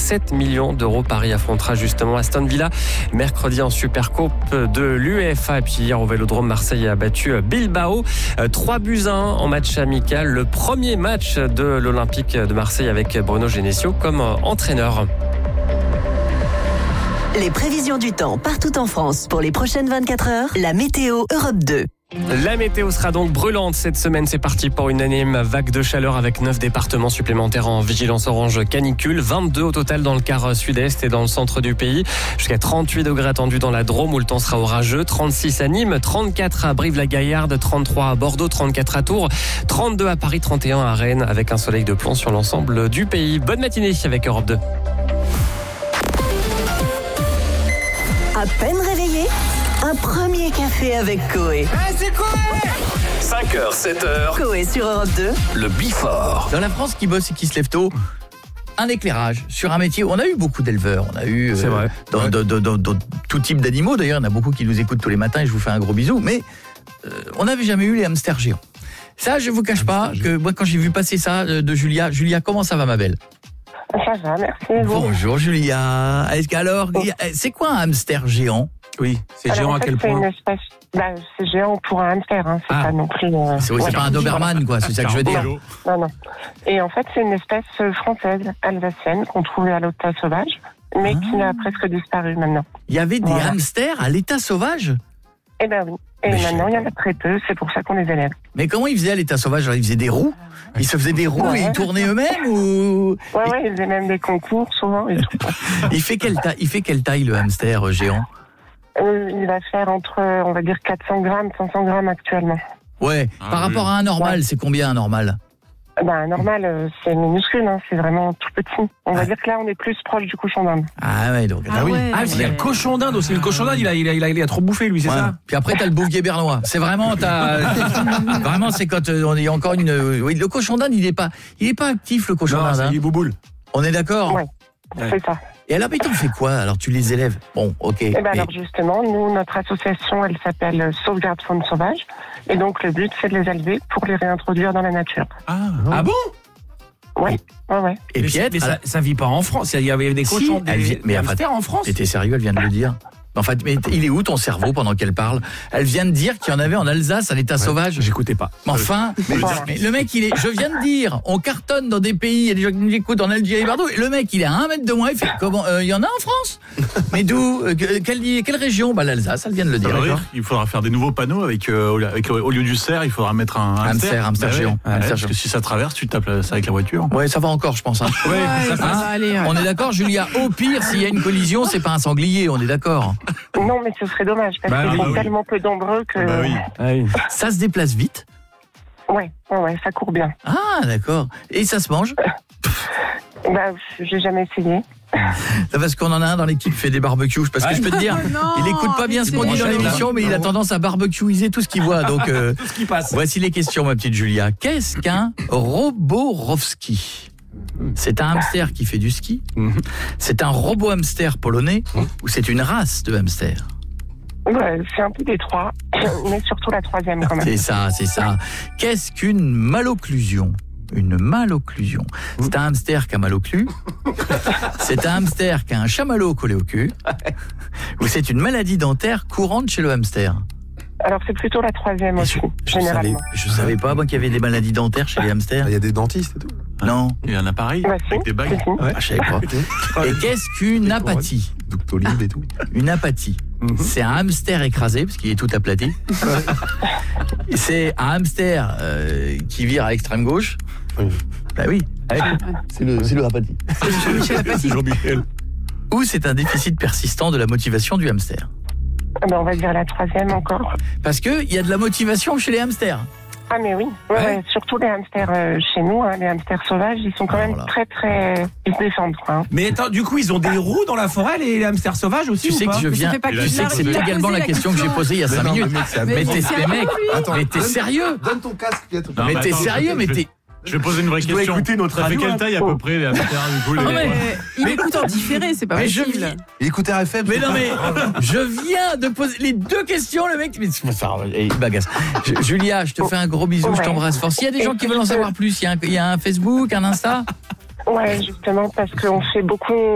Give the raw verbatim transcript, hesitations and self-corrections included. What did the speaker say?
sept millions d'euros. Paris affrontera justement Aston Villa mercredi en Supercoupe de l'UEFA. Et puis hier au Vélodrome, Marseille a battu Bilbao trois buts à un en match amical. Le premier match de l'Olympique de Marseille avec Bruno Genesio comme entraîneur. Les prévisions du temps partout en France pour les prochaines vingt-quatre heures. La météo Europe deux. La météo sera donc brûlante cette semaine. C'est parti pour une énième vague de chaleur avec neuf départements supplémentaires en vigilance orange canicule. vingt-deux au total dans le quart sud-est et dans le centre du pays. Jusqu'à trente-huit degrés attendus dans la Drôme où le temps sera orageux. trente-six à Nîmes, trente-quatre à Brive-la-Gaillarde, trente-trois à Bordeaux, trente-quatre à Tours, trente-deux à Paris, trente et un à Rennes avec un soleil de plomb sur l'ensemble du pays. Bonne matinée avec Europe deux. À peine réveillé, un premier café avec Coé. Ah, c'est Coé! cinq heures, sept heures. Coé sur Europe deux. Le Bifort. Dans la France qui bosse et qui se lève tôt, un éclairage sur un métier. On a eu beaucoup d'éleveurs, on a eu C'est euh, vrai. dans, Ouais. dans, dans, dans, dans tout type d'animaux. D'ailleurs, il y en a beaucoup qui nous écoutent tous les matins et je vous fais un gros bisou. Mais euh, on n'avait jamais eu les hamsters géants. Ça, je vous cache pas que moi, quand j'ai vu passer ça euh, de Julia, Julia, comment ça va, ma belle? Ça va, merci. Vous Bonjour Julia. Est-ce qu'alors, Bon. y a- c'est quoi un hamster géant? Oui, c'est Alors, géant en à fait, quel c'est point une espèce... bah, c'est géant pour un hamster, hein. c'est Ah. pas non plus... euh, C'est, oui, c'est ouais. pas un Doberman, quoi. C'est ça que je veux dire. Non, non. Et en fait, c'est une espèce française, alsacienne, qu'on trouvait à l'état sauvage, mais Ah. qui a presque disparu maintenant. Il y avait des Voilà. hamsters à l'état sauvage. Eh ben oui. Et Mais maintenant, je- il y en a très peu, c'est pour ça qu'on les élève. Mais comment ils faisaient à l'état sauvage? Alors, ils faisaient des roues. Ils se faisaient des roues et ils tournaient eux-mêmes ou Ouais, ouais, ils faisaient même des concours, souvent, et tout. il fait quelle taille, il fait quelle taille le hamster euh, géant? Euh, il va faire entre, on va dire, quatre cents grammes, cinq cents grammes actuellement. Ouais. Ah, Par oui. rapport à un normal, Ouais. c'est combien un normal? Ben, normal, euh, c'est minuscule, hein, c'est vraiment tout petit. On va Ah. dire que là, on est plus proche du cochon d'Inde. Ah ouais, donc. Ah ouais. Ah, il y a le cochon d'Inde aussi. Le cochon d'Inde, il a, il a, il a, il a trop bouffé, lui, c'est Ouais. ça? Puis après, t'as le bouvier bernois. C'est vraiment, t'as, vraiment, c'est quand euh, on est encore une, euh, oui, le cochon d'Inde, il est pas, il est pas actif, le cochon Non, d'Inde, c'est hein. du bouboule. On est d'accord? Ouais. Ouais. C'est ça. Et alors, mais t'en fais quoi? Alors, tu les élèves? Bon, ok. Eh ben Mais- alors justement, nous, notre association, elle s'appelle Sauvegarde Faune Sauvage. Et donc le but, c'est de les élever pour les réintroduire dans la nature. Ah, ah bon? Ouais, ouais, ouais. et mais puis, ça, être- mais ça, ça vit pas en France. Il y avait des Si, cochons, elle des, vit- mais des enfin, hamsters en France. T'étais sérieux, elle vient de le dire. En fait, mais il est où ton cerveau pendant qu'elle parle? Elle vient de dire qu'il y en avait en Alsace à l'état sauvage. J'écoutais pas. Mais enfin, mais, Voilà. mais le mec, il est. Je viens de dire, on cartonne dans des pays, il y a des gens qui nous écoutent en Algérie, partout. Et le mec, il est à un mètre de moi. Il fait comment? euh, Il y en a en France? Mais d'où? Euh, que- quelle, quelle région? Bah l'Alsace, elle vient de le dire. Ça veut dire d'accord. qu'il faudra faire des nouveaux panneaux avec, euh, au, avec au lieu du cerf, il faudra mettre un Un hamster, un hamster Bah ouais. géant. Ouais, Un hamster parce géant. que si ça traverse, tu tapes ça avec la voiture. Ouais, ça va encore, je pense. Hein. Ouais, Ouais, ça ça passe. va aller. ouais. On est d'accord, Julia. Au pire, s'il y a une collision, c'est pas un sanglier. On est d'accord. Non, mais ce serait dommage, parce Bah qu'ils oui, sont bah oui. tellement peu nombreux que... Bah oui. Ah oui. Ça se déplace vite. Ouais, ouais, ouais, ça court bien. Ah, d'accord. Et ça se mange? Bah, j'ai jamais essayé. C'est parce qu'on en a un dans l'équipe qui fait des barbecues. Parce que je peux te dire, Oh non, il écoute pas bien ce qu'on dit dans arrêtez. l'émission, mais il a tendance à barbecuiser tout ce qu'il voit. Donc, euh, Tout ce qui passe. voici les questions, ma petite Julia. Qu'est-ce qu'un Roborowski? C'est un hamster qui fait du ski? C'est un robot hamster polonais? Ou c'est une race de hamster? Ouais, c'est un peu des trois, mais surtout la troisième quand même. C'est ça, c'est ça. Qu'est-ce qu'une malocclusion? Une malocclusion. C'est un hamster qui a mal au cul. C'est un hamster qui a un chamallow collé au cul. Ou c'est une maladie dentaire courante chez le hamster? Alors c'est plutôt la troisième Et aussi, je, je savais, généralement. je savais pas moi qu'il y avait des maladies dentaires chez les hamsters. Il y a des dentistes et tout. Non, Il y a un appareil Bah, si, avec des bagues. si, si. ah, je savais pas. Et qu'est-ce qu'une apathie? Doctolib et tout. Une apathie. C'est un hamster écrasé parce qu'il est tout aplati. C'est un hamster euh, qui vire à l'extrême gauche. Oui. Bah oui. C'est le, c'est le apathie. Michel Apathy. Jean-Michel. Ou c'est un déficit persistant de la motivation du hamster. Ah ben, on va dire la troisième encore. Parce que il y a de la motivation chez les hamsters. Ah mais oui, ouais, Ouais. ouais, surtout les hamsters euh, chez nous, hein, les hamsters sauvages, ils sont quand Ah, même voilà. très très... Ils se défendent quoi. Hein. Mais attends, du coup, ils ont des roues dans la forêt, les hamsters sauvages aussi Tu ou sais pas que je Mais ça viens. fait pas Tu qu'il sais l'a- que c'est il a également posé la question que j'ai posée il y a cinq non, minutes. mais mec, c'est Mais Mais abusé. t'es, c'est mais mec, sérieux, lui Attends, mais t'es donne- sérieux? Donne ton casque. bientôt. Non, Mais bah t'es attends, sérieux, je- mais je- t'es. Je vais poser une vraie Je dois question. écouter notre Ça fait radio, quelle hein. taille à peu près les hamsters du coup les- Non, mais- Euh, Il écoute en différé, c'est pas Mais je possible. viens- Il écoute R F M. Mais c'est non pas- mais je viens de poser les deux questions, le mec. Mais enfin, il bagasse. Je- Julia, je te fais un gros bisou, je Ouais. t'embrasse fort. S'il y a des gens qui veulent en savoir plus, il y a un, il y a un Facebook, un Insta. Ouais, justement, parce qu'on fait beaucoup...